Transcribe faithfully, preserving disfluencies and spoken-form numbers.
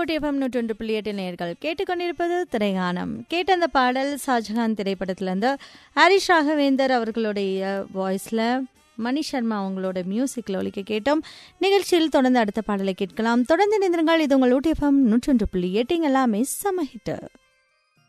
ஊட்டி FM நூற்றி ஒன்று புள்ளி எட்டு நேயர்கள் கேட்டுக்கொண்டிருப்பது திரைகானம். கேட்ட அந்த பாடல் ஷாஜஹான் திரைப்படத்திலிருந்து ஹரிஷ் ராகவேந்தர் அவர்களுடைய வாய்ஸில் மணி சர்மா அவங்களோட மியூசிக்கில் ஒலிக்க கேட்டோம். நிகழ்ச்சியில் தொடர்ந்து அடுத்த பாடலை கேட்கலாம். தொடர்ந்து நிந்திருங்கள். இது உங்கள் ஊட்டி எஃப்எம் நூற்றி ஒன்று புள்ளி எட்டு எல்லாமே சம ஹிட்.